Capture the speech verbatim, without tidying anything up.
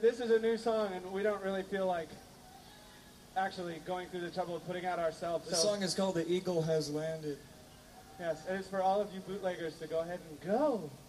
this is a new song, and we don't really feel like actually going through the trouble of putting out ourselves. The so, song is called The Eagle Has Landed. Yes, it is for all of you bootleggers to go ahead and go.